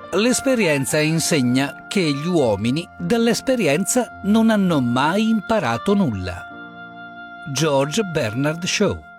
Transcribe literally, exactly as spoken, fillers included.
L'esperienza insegna che gli uomini dall'esperienza non hanno mai imparato nulla. George Bernard Shaw.